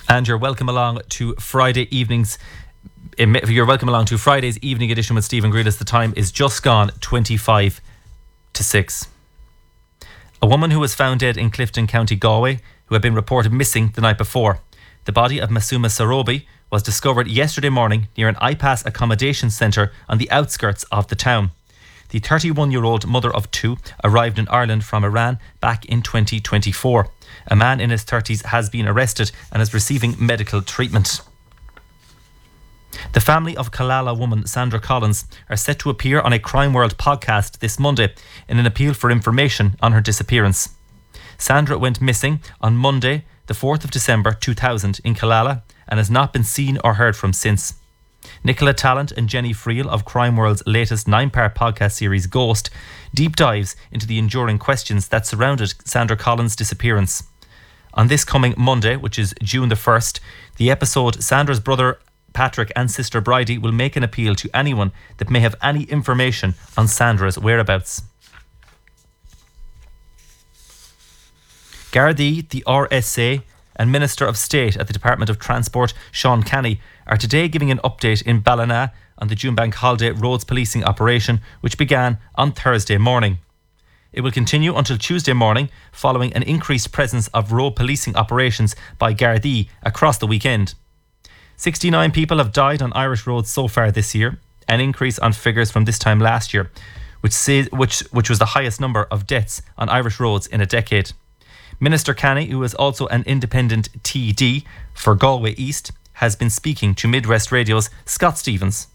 And you're welcome along to Friday evenings. You're welcome along to Friday's evening edition with Stephen Grealis. The time is just gone 25 to 6. A woman who was found dead in Clifton, County Galway, who had been reported missing the night before. The body of Masuma Sarobi was discovered yesterday morning near an IPAS accommodation centre on the outskirts of the town. The 31-year-old mother of two arrived in Ireland from Iran back in 2024. A man in his 30s has been arrested and is receiving medical treatment. The family of Killala woman Sandra Collins are set to appear on a Crime World podcast this Monday in an appeal for information on her disappearance. Sandra went missing on Monday, the 4th of December 2000 in Killala and has not been seen or heard from since. Nicola Tallant and Jenny Friel of Crime World's latest 9-part podcast series Ghost deep dives into the enduring questions that surrounded Sandra Collins' disappearance. On this coming Monday, which is June the 1st, the episode Sandra's brother Patrick and sister Bridie will make an appeal to anyone that may have any information on Sandra's whereabouts. Gardaí, the RSA and Minister of State at the Department of Transport, Sean Canny, are today giving an update in Ballina on the June Bank holiday roads policing operation, which began on Thursday morning. It will continue until Tuesday morning, following an increased presence of road policing operations by Gardaí across the weekend. 69 people have died on Irish roads so far this year, an increase on figures from this time last year, which was the highest number of deaths on Irish roads in a decade. Minister Canny, who is also an independent TD for Galway East, has been speaking to Midwest Radio's Scott Stevens.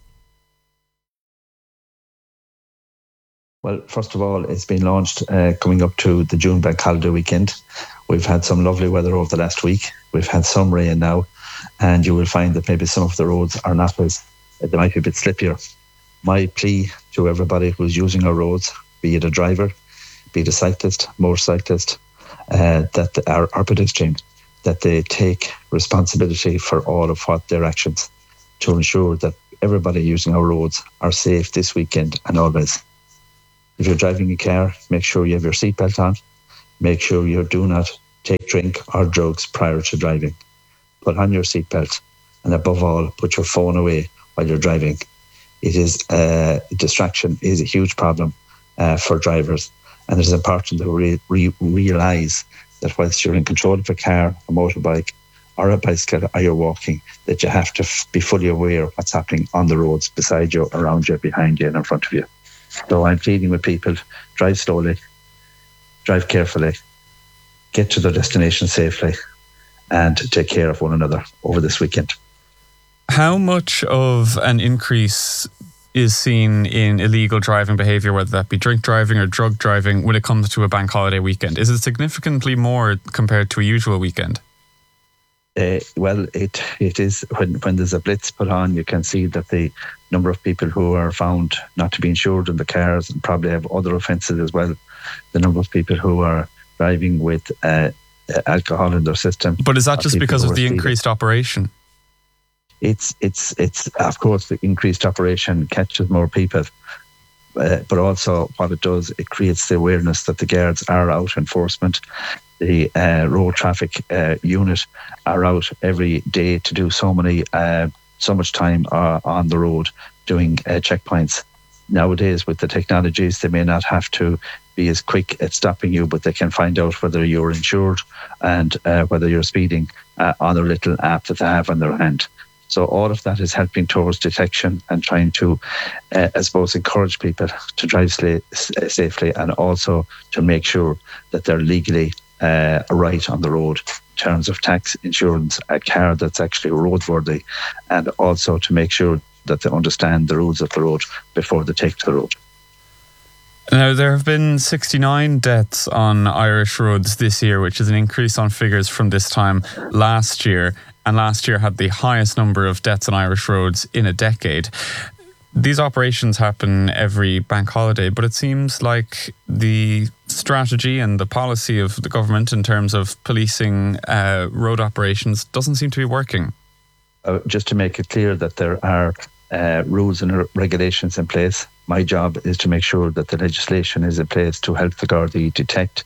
Well, first of all, it's been launched coming up to the June Bank holiday weekend. We've had some lovely weather over the last week. We've had some rain now, and you will find that maybe some of the roads are not they might be a bit slippier. My plea to everybody who's using our roads, be it a driver, be it a cyclist, motorcyclist, that are pedestrian, that they take responsibility for all of what their actions to ensure that everybody using our roads are safe this weekend and always. If you're driving a car, make sure you have your seatbelt on. Make sure you do not take drink or drugs prior to driving. Put on your seatbelt, and above all, put your phone away while you're driving. Distraction is a huge problem for drivers, and it's important to realise that whilst you're in control of a car, a motorbike, or a bicycle, or you're walking, that you have to be fully aware of what's happening on the roads beside you, around you, behind you, and in front of you. So I'm pleading with people, drive slowly, drive carefully, get to their destination safely, and take care of one another over this weekend. How much of an increase is seen in illegal driving behaviour, whether that be drink driving or drug driving, when it comes to a bank holiday weekend? Is it significantly more compared to a usual weekend? Well, it is. When there's a blitz put on, you can see that the number of people who are found not to be insured in the cars and probably have other offences as well. The number of people who are driving with alcohol in their system. But is that just because of the increased operation? It's of course the increased operation catches more people, but also what it does, it creates the awareness that the guards are out, enforcement. The road traffic unit are out every day to do so much time on the road doing checkpoints. Nowadays, with the technologies, they may not have to be as quick at stopping you, but they can find out whether you're insured and whether you're speeding on a little app that they have on their hand. So all of that is helping towards detection and trying to, I suppose, encourage people to drive safely, and also to make sure that they're legally right on the road in terms of tax, insurance, a car that's actually roadworthy, and also to make sure that they understand the rules of the road before they take to the road. Now, there have been 69 deaths on Irish roads this year, which is an increase on figures from this time last year. And last year had the highest number of deaths on Irish roads in a decade. These operations happen every bank holiday, but it seems like the strategy and the policy of the government in terms of policing road operations doesn't seem to be working. Just to make it clear that there are rules and regulations in place. My job is to make sure that the legislation is in place to help the Gardaí detect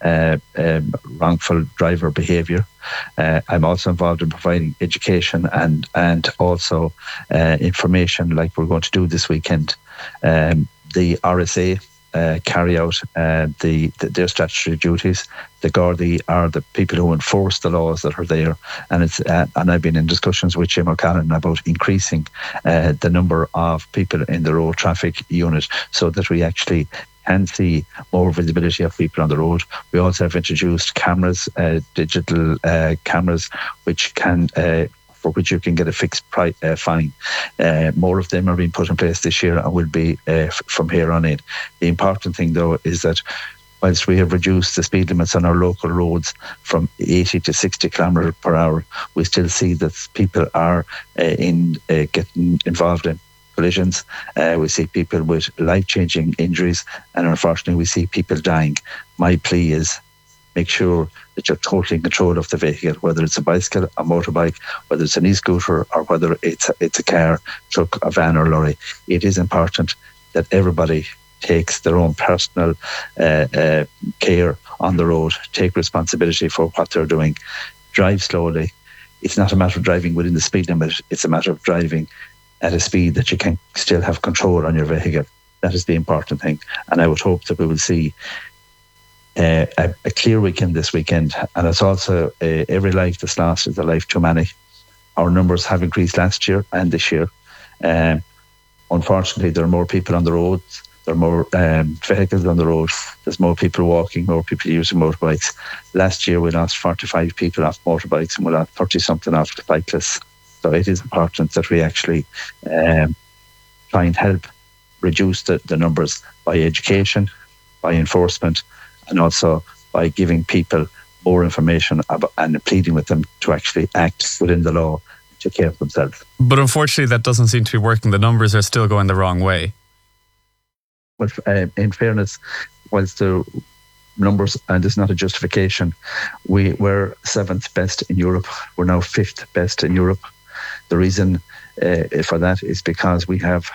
wrongful driver behaviour. I'm also involved in providing education and also information like we're going to do this weekend. The RSA carry out their statutory duties. The Gardaí are the people who enforce the laws that are there, and and I've been in discussions with Jim O'Callaghan about increasing the number of people in the road traffic unit so that we actually can see more visibility of people on the road. We also have introduced cameras, digital cameras, which can for which you can get a fixed price fine. More of them are being put in place this year and will be from here on in. The important thing, though, is that whilst we have reduced the speed limits on our local roads from 80 to 60 kilometres per hour, we still see that people are getting involved in collisions. We see people with life-changing injuries, and unfortunately we see people dying. My plea is make sure that you're totally in control of the vehicle, whether it's a bicycle, a motorbike, whether it's an e-scooter, or whether it's a car, truck, a van or lorry. It is important that everybody takes their own personal care on the road, take responsibility for what they're doing, drive slowly. It's not a matter of driving within the speed limit, it's a matter of driving at a speed that you can still have control on your vehicle. That is the important thing. And I would hope that we will see a clear weekend this weekend. And it's also every life that's lost is a life too many. Our numbers have increased last year and this year. Unfortunately, there are more people on the roads. There are more vehicles on the road. There's more people walking, more people using motorbikes. Last year, we lost 45 people off motorbikes and we lost 30-something off cyclists. So it is important that we actually try and help reduce the numbers by education, by enforcement, and also by giving people more information about, and pleading with them to actually act within the law to care for themselves. But unfortunately, that doesn't seem to be working. The numbers are still going the wrong way. But in fairness, whilst the numbers, and it's not a justification, we were 7th best in Europe. We're now 5th best in Europe. The reason for that is because we have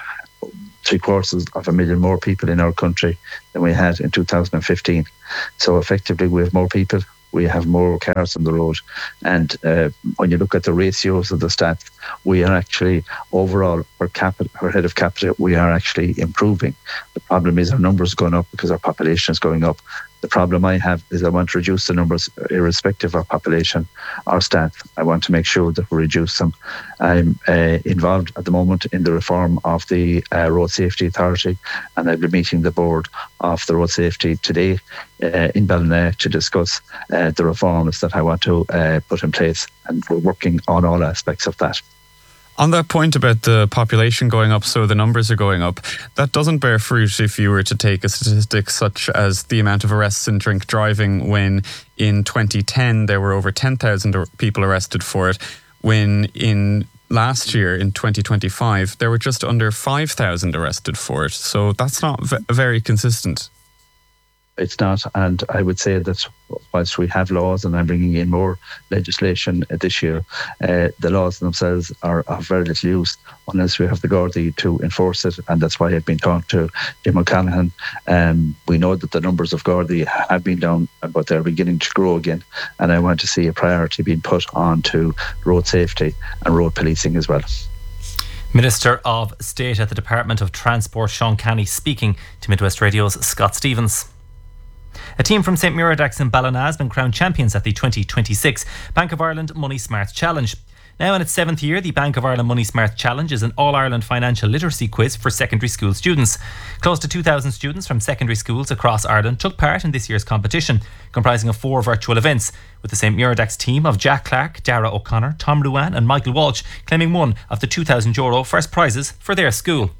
750,000 more people in our country than we had in 2015. So effectively, we have more people, we have more cars on the road. And when you look at the ratios of the stats, we are actually overall per head of capita, we are actually improving. The problem is our numbers are going up because our population is going up. The problem I have is I want to reduce the numbers irrespective of population or stats. I want to make sure that we reduce them. I'm involved at the moment in the reform of the Road Safety Authority, and I'll be meeting the board of the Road Safety today in Ballina to discuss the reforms that I want to put in place, and we're working on all aspects of that. On that point about the population going up, so the numbers are going up, that doesn't bear fruit if you were to take a statistic such as the amount of arrests in drink driving, when in 2010 there were over 10,000 people arrested for it, when in last year, in 2025, there were just under 5,000 arrested for it. So that's not very consistent. It's not, and I would say that whilst we have laws, and I'm bringing in more legislation this year, the laws themselves are of very little use unless we have the Gardaí to enforce it, and that's why I've been talking to Jim O'Callaghan. We know that the numbers of Gardaí have been down, but they're beginning to grow again, and I want to see a priority being put on to road safety and road policing as well. Minister of State at the Department of Transport, Sean Canny, speaking to Midwest Radio's Scott Stevens. A team from St Muirdax in Ballina has been crowned champions at the 2026 Bank of Ireland Money Smart Challenge. Now in its 7th year, the Bank of Ireland Money Smart Challenge is an all-Ireland financial literacy quiz for secondary school students. Close to 2,000 students from secondary schools across Ireland took part in this year's competition, comprising of 4 virtual events, with the St Muirdax team of Jack Clark, Dara O'Connor, Tom Ruan and Michael Walsh claiming one of the €2,000 first prizes for their school.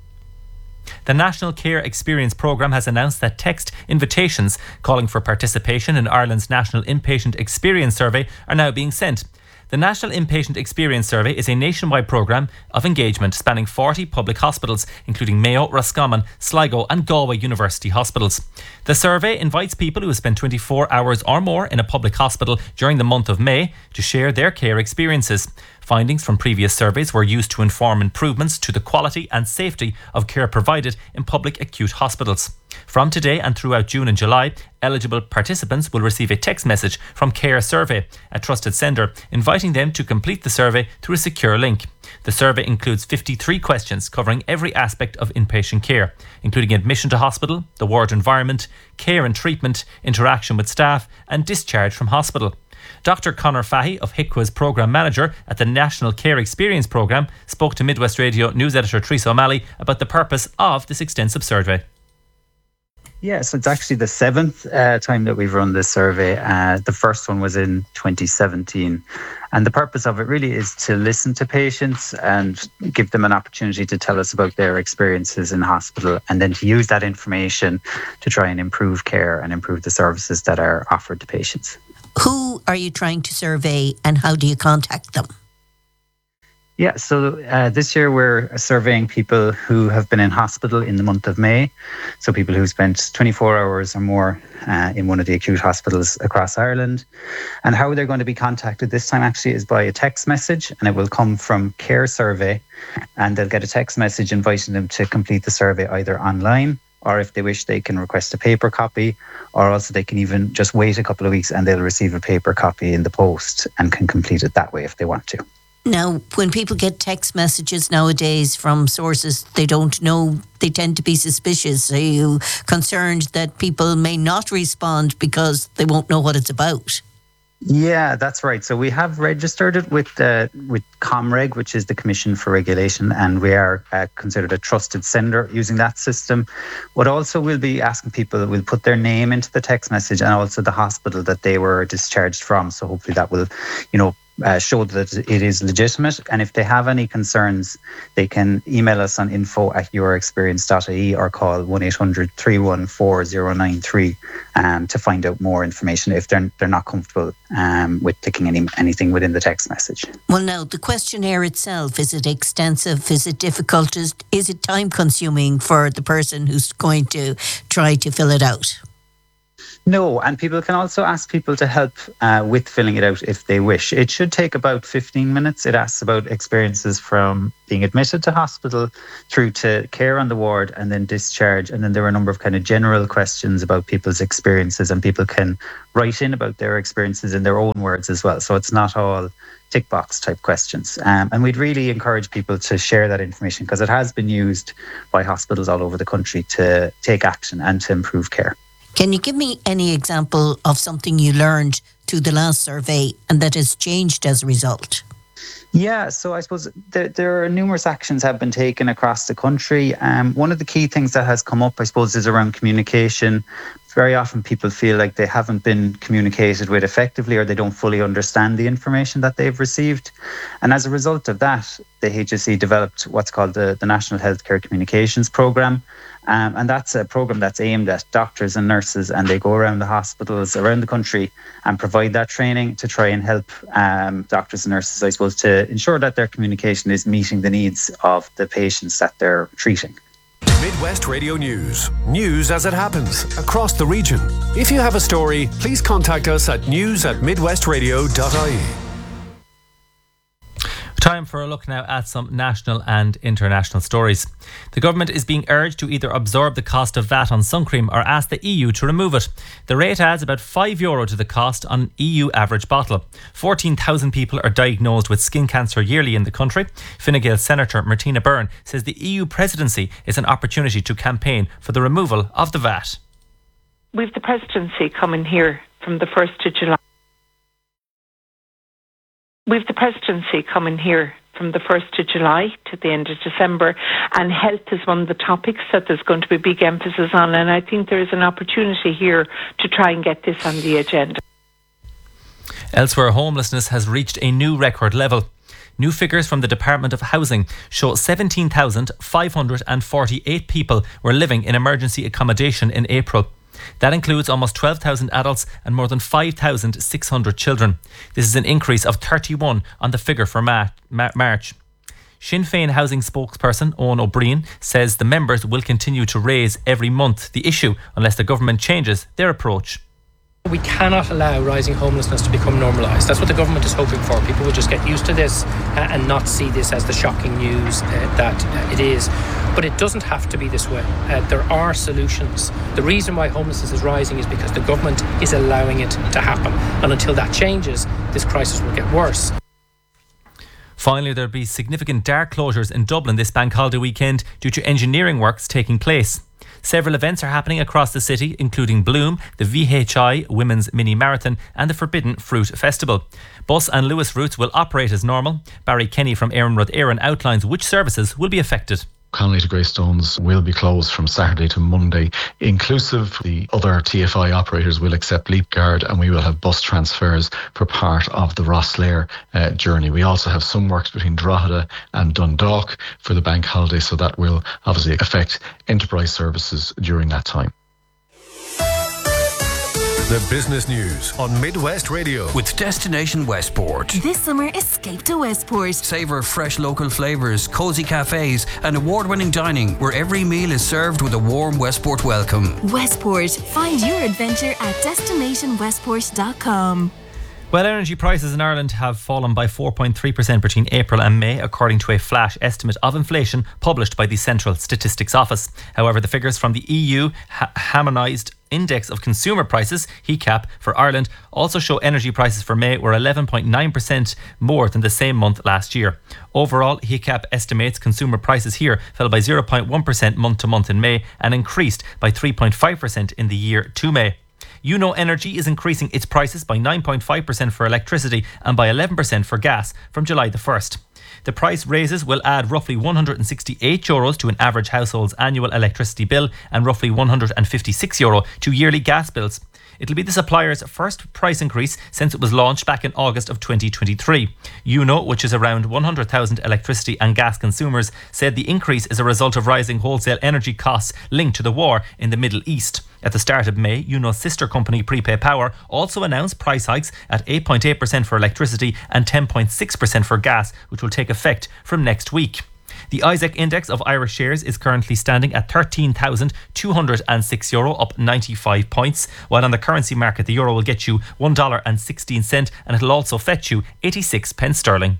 The National Care Experience Programme has announced that text invitations calling for participation in Ireland's National Inpatient Experience Survey are now being sent. The National Inpatient Experience Survey is a nationwide programme of engagement spanning 40 public hospitals, including Mayo, Roscommon, Sligo and Galway University hospitals. The survey invites people who have spent 24 hours or more in a public hospital during the month of May to share their care experiences. Findings from previous surveys were used to inform improvements to the quality and safety of care provided in public acute hospitals. From today and throughout June and July, eligible participants will receive a text message from Care Survey, a trusted sender, inviting them to complete the survey through a secure link. The survey includes 53 questions covering every aspect of inpatient care, including admission to hospital, the ward environment, care and treatment, interaction with staff, and discharge from hospital. Dr. Conor Fahy of HICWA's Programme Manager at the National Care Experience Programme spoke to Midwest Radio News Editor Teresa O'Malley about the purpose of this extensive survey. Yes, it's actually the seventh time that we've run this survey. The first one was in 2017. And the purpose of it really is to listen to patients and give them an opportunity to tell us about their experiences in hospital, and then to use that information to try and improve care and improve the services that are offered to patients. Who are you trying to survey and how do you contact them? Yeah, so this year we're surveying people who have been in hospital in the month of May. So people who spent 24 hours or more in one of the acute hospitals across Ireland. And how they're going to be contacted this time actually is by a text message, and it will come from Care Survey, and they'll get a text message inviting them to complete the survey either online, or if they wish, they can request a paper copy, or also they can even just wait a couple of weeks and they'll receive a paper copy in the post and can complete it that way if they want to. Now, when people get text messages nowadays from sources they don't know, they tend to be suspicious. Are you concerned that people may not respond because they won't know what it's about? Yeah, that's right. So we have registered it with ComReg, which is the Commission for Regulation, and we are considered a trusted sender using that system. What also we'll be asking people, we'll put their name into the text message and also the hospital that they were discharged from. So hopefully that will, show that it is legitimate. And if they have any concerns, they can email us on info@yourexperience.ie or call 1-800-314-093 to find out more information if they're not comfortable with ticking anything within the text message. Well, now, the questionnaire itself, is it extensive? Is it difficult? Is it time consuming for the person who's going to try to fill it out? No, and people can also ask people to help with filling it out if they wish. It should take about 15 minutes. It asks about experiences from being admitted to hospital through to care on the ward and then discharge. And then there are a number of kind of general questions about people's experiences, and people can write in about their experiences in their own words as well. So it's not all tick box type questions. And we'd really encourage people to share that information because it has been used by hospitals all over the country to take action and to improve care. Can you give me any example of something you learned through the last survey and that has changed as a result? Yeah, so I suppose there are numerous actions have been taken across the country. One of the key things that has come up, I suppose, is around communication. Very often people feel like they haven't been communicated with effectively, or they don't fully understand the information that they've received. And as a result of that, the HSE developed what's called the National Healthcare Communications Programme. And that's a programme that's aimed at doctors and nurses, and they go around the hospitals around the country and provide that training to try and help doctors and nurses, I suppose, to ensure that their communication is meeting the needs of the patients that they're treating. Midwest Radio News. News as it happens across the region. If you have a story, please contact us at news@midwestradio.ie. Time for a look now at some national and international stories. The government is being urged to either absorb the cost of VAT on sun cream or ask the EU to remove it. The rate adds about €5 to the cost on an EU average bottle. 14,000 people are diagnosed with skin cancer yearly in the country. Fine Gael Senator Martina Byrne says the EU presidency is an opportunity to campaign for the removal of the VAT. We've the presidency coming here from the 1st of July. We've the presidency coming here from the 1st of July to the end of December, and health is one of the topics that there's going to be big emphasis on, and I think there is an opportunity here to try and get this on the agenda. Elsewhere, homelessness has reached a new record level. New figures from the Department of Housing show 17,548 people were living in emergency accommodation in April. That includes almost 12,000 adults and more than 5,600 children. This is an increase of 31 on the figure for March. Sinn Féin housing spokesperson Owen O'Brien says the members will continue to raise every month the issue unless the government changes their approach. We cannot allow rising homelessness to become normalised. That's what the government is hoping for. People will just get used to this and not see this as the shocking news that it is. But it doesn't have to be this way. There are solutions. The reason why homelessness is rising is because the government is allowing it to happen. And until that changes, this crisis will get worse. Finally, there'll be significant dark closures in Dublin this bank holiday weekend due to engineering works taking place. Several events are happening across the city, including Bloom, the VHI Women's Mini Marathon and the Forbidden Fruit Festival. Bus and Lewis routes will operate as normal. Barry Kenny from Éireann Éireann outlines which services will be affected. Connolly to Greystones will be closed from Saturday to Monday, inclusive. The other TFI operators will accept Leapguard, and we will have bus transfers for part of the Rosslare journey. We also have some works between Drogheda and Dundalk for the bank holiday, so that will obviously affect enterprise services during that time. The business news on Midwest Radio with Destination Westport. This summer, escape to Westport. Savour fresh local flavours, cosy cafes and award-winning dining where every meal is served with a warm Westport welcome. Westport. Find your adventure at destinationwestport.com. Well, energy prices in Ireland have fallen by 4.3% between April and May, according to a flash estimate of inflation published by the Central Statistics Office. However, the figures from the EU Harmonised Index of Consumer Prices, HECAP, for Ireland also show energy prices for May were 11.9% more than the same month last year. Overall, HECAP estimates consumer prices here fell by 0.1% month to month in May and increased by 3.5% in the year to May. Energy is increasing its prices by 9.5% for electricity and by 11% for gas from July the 1st. The price raises will add roughly €168 to an average household's annual electricity bill and roughly €156 to yearly gas bills. It'll be the supplier's first price increase since it was launched back in August of 2023. which is around 100,000 electricity and gas consumers, said the increase is a result of rising wholesale energy costs linked to the war in the Middle East. At the start of May, UNO's sister company Prepay Power also announced price hikes at 8.8% for electricity and 10.6% for gas, which will take effect from next week. The ISEC index of Irish shares is currently standing at €13,206, up 95 points, while on the currency market the euro will get you $1.16 and it'll also fetch you 86 pence sterling.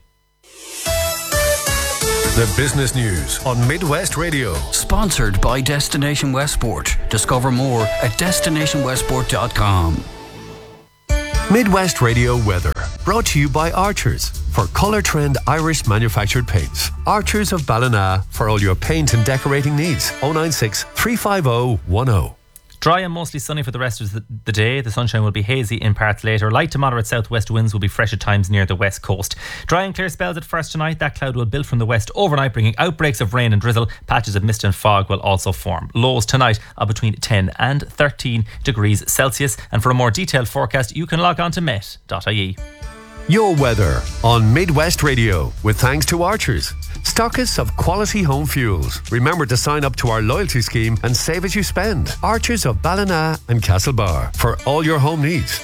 The business news on Midwest Radio. Sponsored by Destination Westport. Discover more at destinationwestport.com. Midwest Radio weather, brought to you by Archers for Colour Trend Irish manufactured paints. Archers of Ballina for all your paint and decorating needs. 096 350 10. Dry and mostly sunny for the rest of the day. The sunshine will be hazy in parts later. Light to moderate southwest winds will be fresh at times near the west coast. Dry and clear spells at first tonight. That cloud will build from the west overnight, bringing outbreaks of rain and drizzle. Patches of mist and fog will also form. Lows tonight are between 10 and 13 degrees Celsius. And for a more detailed forecast, you can log on to met.ie. Your weather on Midwest Radio with thanks to Archers, stockists of quality home fuels. Remember to sign up to our loyalty scheme and save as you spend. Archers of Ballina and Castlebar for all your home needs.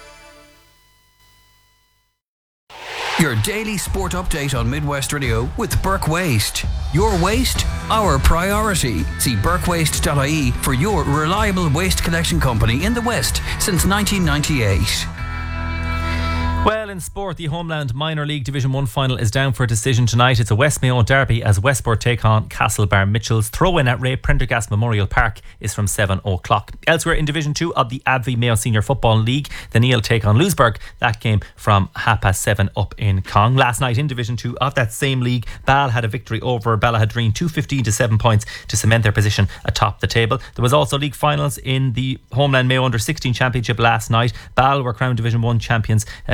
Your daily sport update on Midwest Radio with Burke Waste. Your waste, our priority. See burkewaste.ie for your reliable waste collection company in the West since 1998. Well, in sport, the Homeland Minor League Division 1 final is down for a decision tonight. It's a West Mayo derby as Westport take on Castlebar Mitchells. Throw-in at Ray Prendergast Memorial Park is from 7 o'clock. Elsewhere in Division 2 of the Advie Mayo Senior Football League, the Neil take on Lewisburg. That game from 7:30 up in Cong. Last night in Division 2 of that same league, Ball had a victory over Ballahadreen, 215 to 7 points to cement their position atop the table. There was also league finals in the Homeland Mayo Under-16 Championship last night. Ball were crowned Division 1 champions, defeating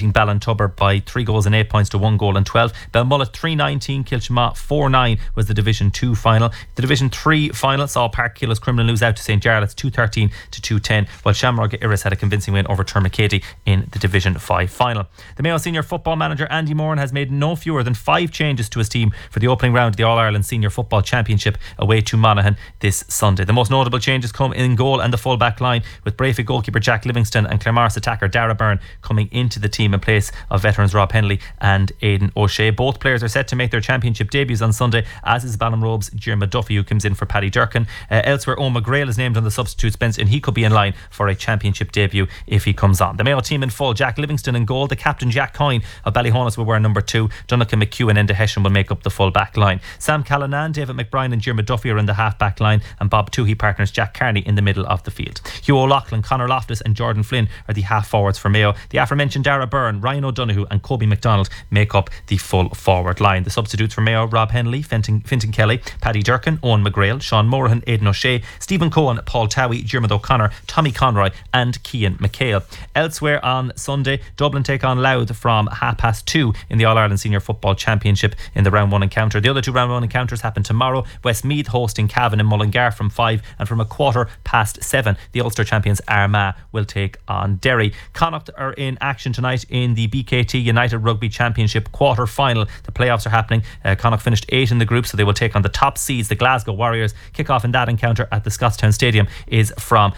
beating Ballintubber by 3 goals and 8 points to 1 goal and 12. Belmullet 3-19, Kilchma 4-9 was the Division 2 final. The Division 3 final saw Park Killis Crumlin lose out to St. Jarlath's 2-13 to 2-10, while Shamrock Iris had a convincing win over Termacady in the Division 5 final. The Mayo Senior Football manager Andy Moran has made no fewer than 5 changes to his team for the opening round of the All-Ireland Senior Football Championship away to Monaghan this Sunday. The most notable changes come in goal and the full back line, with Brayford goalkeeper Jack Livingston and Claremorris attacker Dara Byrne coming into the team in place of veterans Rob Henley and Aidan O'Shea. Both players are set to make their championship debuts on Sunday, as is Ballinrobe's Jeremy Duffy, who comes in for Paddy Durkin. Elsewhere, Owen McGrail is named on the substitutes bench, and he could be in line for a championship debut if he comes on. The Mayo team in full: Jack Livingston in goal. The captain Jack Coyne of Ballyhonus will wear number 2. Donnacha McHugh and Enda Hession will make up the full back line. Sam Callanan, David McBrien and Jeremy Duffy are in the half back line, and Bob Toohey partners Jack Carney in the middle of the field. Hugh O'Loughlin, Conor Loftus and Jordan Flynn are the half forwards for Mayo. The aforementioned Dara Byrne, Ryan O'Donoghue and Kobe McDonald make up the full forward line. The substitutes for Mayo: Rob Henley, Fintan Kelly, Paddy Durkin, Owen McGrail, Sean Morahan, Aidan O'Shea, Stephen Cohen, Paul Towie, Dermot O'Connor, Tommy Conroy and Cian McHale. Elsewhere on Sunday, Dublin take on Louth from 2:30 in the All-Ireland Senior Football Championship in the round 1 encounter. The other 2 round 1 encounters happen tomorrow. Westmeath hosting Cavan in Mullingar from 5, and from 7:15 the Ulster champions Armagh will take on Derry. Connacht are in action tonight in the BKT United Rugby Championship quarter final. The playoffs are happening. Connacht finished 8 in the group, so they will take on the top seeds, the Glasgow Warriors. Kick-off in that encounter at the Scottstown Stadium is from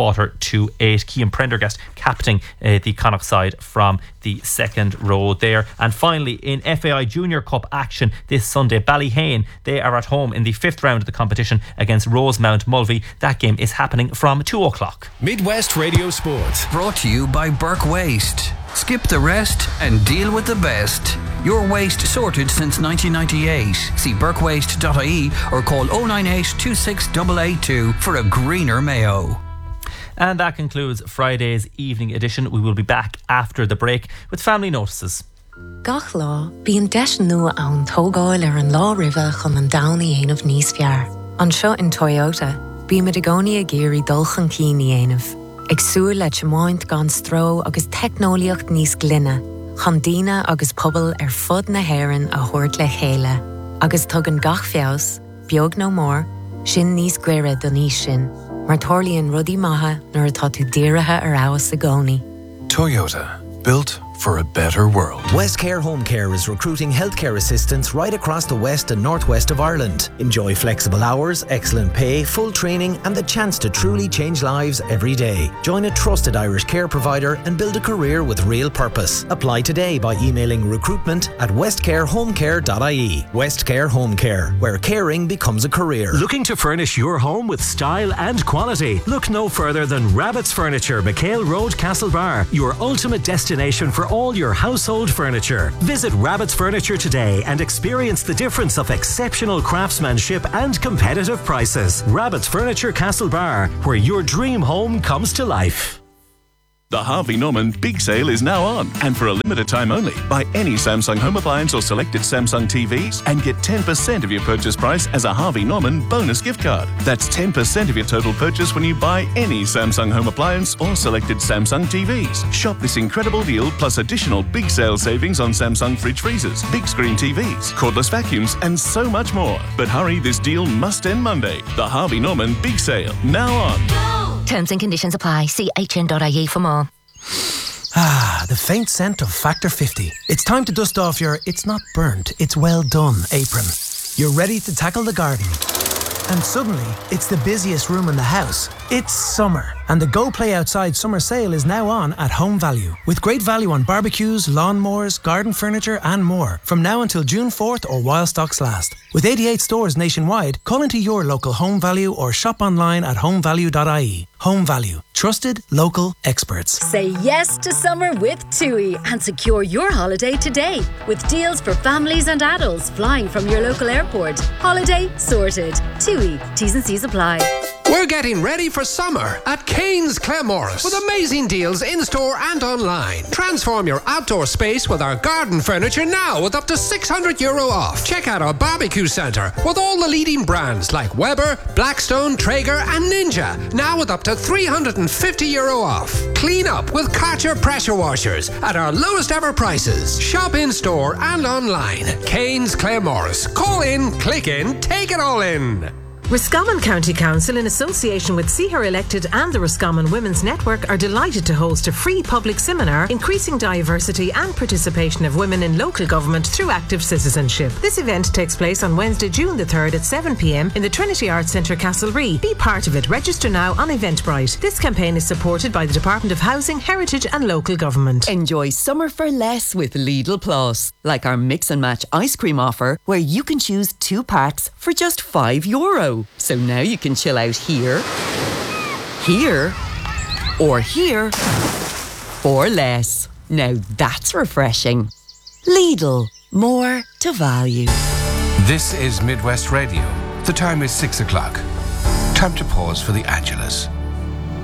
7:45. Cian Prendergast captaining the Connacht side from the second row there. And finally, in FAI Junior Cup action this Sunday, Ballyhane, they are at home in the 5th round of the competition against Rosemount Mulvey. That game is happening from 2 o'clock. Midwest Radio Sport, brought to you by Burke Waste. Skip the rest and deal with the best. Your waste sorted since 1998. See burkewaste.ie or call 098 26882 for a greener Mayo. And that concludes Friday's evening edition. We will be back after the break with family notices. Gach lá, bíonn deis nua ann tógáil an lá riva chun an downy ainmh níos fear. An seo in Toyota, bí me agóní a géirí dulchan cíní ainmh. Ag súil le temáint gan stró agus technoliacht níos glynne. Chandína agus pobl fud na héireann a thuirt le chéile. Agus tugann gach feos, beag nó mór, sin níos gcuire don níos sin. Mar tórlaíonn rudí maithe nuair atá tú dírithe ar áwas a gcónaí. Toyota, built for a better world. Westcare Home Care is recruiting healthcare assistants right across the west and northwest of Ireland. Enjoy flexible hours, excellent pay, full training and the chance to truly change lives every day. Join a trusted Irish care provider and build a career with real purpose. Apply today by emailing recruitment@westcarehomecare.ie. Westcare Home Care, where caring becomes a career. Looking to furnish your home with style and quality? Look no further than Rabbit's Furniture, McHale Road, Castlebar, your ultimate destination for all your household furniture. Visit Rabbit's Furniture today and experience the difference of exceptional craftsmanship and competitive prices. Rabbit's Furniture, Castlebar, where your dream home comes to life. The Harvey Norman Big Sale is now on, and for a limited time only. Buy any Samsung home appliance or selected Samsung TVs and get 10% of your purchase price as a Harvey Norman bonus gift card. That's 10% of your total purchase when you buy any Samsung home appliance or selected Samsung TVs. Shop this incredible deal plus additional Big Sale savings on Samsung fridge freezers, big screen TVs, cordless vacuums and so much more. But hurry, this deal must end Monday. The Harvey Norman Big Sale, now on. Terms and conditions apply. See hn.ie for more. The faint scent of Factor 50. It's time to dust off your "it's not burnt, it's well done" apron. You're ready to tackle the garden. And suddenly, it's the busiest room in the house. It's summer, and the Go Play Outside summer sale is now on at Home Value. With great value on barbecues, lawnmowers, garden furniture and more. From now until June 4th or while stocks last. With 88 stores nationwide, call into your local Home Value or shop online at homevalue.ie. Home Value. Trusted, local experts. Say yes to summer with TUI and secure your holiday today. With deals for families and adults flying from your local airport. Holiday sorted. TUI. T's and C's apply. We're getting ready for summer at Kane's Claremorris with amazing deals in-store and online. Transform your outdoor space with our garden furniture now with up to €600 off. Check out our barbecue centre with all the leading brands like Weber, Blackstone, Traeger and Ninja, now with up to €350 off. Clean up with Karcher pressure washers at our lowest ever prices. Shop in-store and online. Kane's Claremorris. Call in, click in, take it all in. Roscommon County Council, in association with See Her Elected and the Roscommon Women's Network, are delighted to host a free public seminar increasing diversity and participation of women in local government through active citizenship. This event takes place on Wednesday, June the 3rd at 7 p.m. in the Trinity Arts Centre, Castlerea. Be part of it. Register now on Eventbrite. This campaign is supported by the Department of Housing, Heritage and Local Government. Enjoy summer for less with Lidl Plus, like our mix and match ice cream offer, where you can choose 2 packs for just €5. So now you can chill out here, here, or here for less. Now that's refreshing. Lidl, more to value. This is Midwest Radio. The time is 6 o'clock. Time to pause for the Angelus.